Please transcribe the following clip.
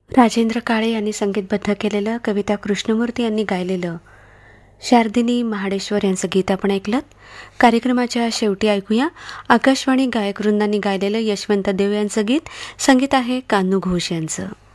राजेंद्र काळे यांनी संगीतबद्ध केलेलं, कविता कृष्णमूर्ती यांनी गायलेलं शारदिनी महाडेश्वर यांचं गीत आपण ऐकलं. कार्यक्रमाच्या शेवटी ऐकूया आकाशवाणी गायक वृंदांनी गायलेलं यशवंत देव यांचं गीत. संगीत आहे कान्हू घोष यांचं.